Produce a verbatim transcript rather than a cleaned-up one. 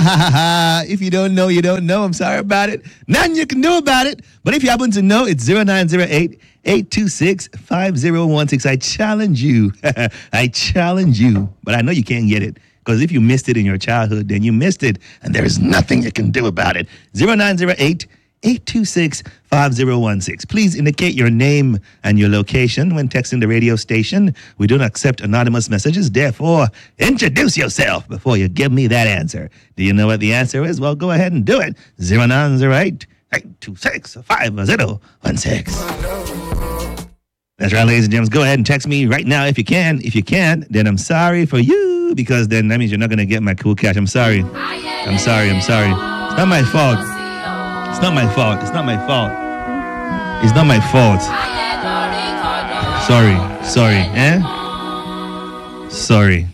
If you don't know, you don't know. I'm sorry about it. Nothing you can do about it. But if you happen to know, it's zero nine zero eight, eight two six, five zero one six. I challenge you. I challenge you. But I know you can't get it. Because if you missed it in your childhood, then you missed it. And there is nothing you can do about it. zero nine zero eight, eight two six, five zero one six. Please indicate your name and your location when texting the radio station. We don't accept anonymous messages. Therefore, introduce yourself before you give me that answer. Do you know what the answer is? Well, go ahead and do it. zero nine zero eight, eight two six, five zero one six. That's right, ladies and gentlemen. Go ahead and text me right now if you can. If you can't, then I'm sorry for you, because then that means you're not going to get my cool cash. I'm sorry. I'm sorry. I'm sorry. It's not my fault. It's not my fault. It's not my fault. It's not my fault. Sorry. Sorry. Eh? Sorry.